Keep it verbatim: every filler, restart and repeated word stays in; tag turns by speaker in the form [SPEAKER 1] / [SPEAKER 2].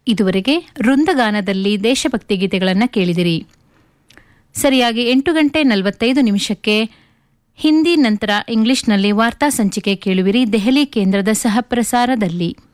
[SPEAKER 1] ಇದುವರೆಗೆ ವೃಂದಗಾನದಲ್ಲಿ ದೇಶಭಕ್ತಿ ಗೀತೆಗಳನ್ನು ಕೇಳಿದಿರಿ. ಸರಿಯಾಗಿ ಎಂಟು ಗಂಟೆ ನಲವತ್ತೈದು ನಿಮಿಷಕ್ಕೆ ಹಿಂದಿ ನಂತರ ಇಂಗ್ಲಿಷ್ನಲ್ಲಿ ವಾರ್ತಾ ಸಂಚಿಕೆ ಕೇಳುವಿರಿ ದೆಹಲಿ ಕೇಂದ್ರದ ಸಹಪ್ರಸಾರದಲ್ಲಿ.